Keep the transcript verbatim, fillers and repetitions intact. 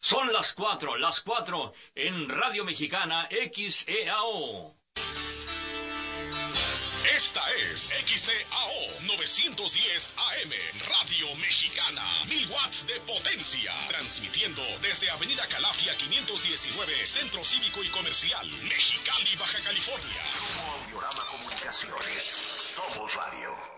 Son las cuatro, las cuatro en Radio Mexicana X E A O. Esta es X E A O novecientos diez A M, Radio Mexicana, mil watts de potencia, transmitiendo desde Avenida Calafia quinientos diecinueve, Centro Cívico y Comercial, Mexicali, Baja California. Grupo Audiorama Comunicaciones, somos radio.